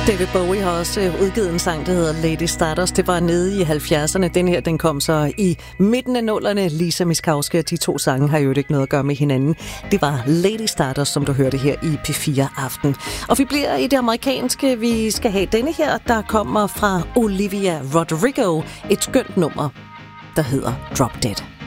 David Bowie har også udgivet en sang, der hedder Lady Stardust. Det var nede i 70'erne. Den her, den kom så i midten af 00'erne. Lisa Miskovsky, og de to sange har jo ikke noget at gøre med hinanden. Det var Lady Stardust, som du hørte her i P4 Aften. Og vi bliver i det amerikanske. Vi skal have denne her, der kommer fra Olivia Rodrigo. Et skønt nummer, der hedder Drop Dead.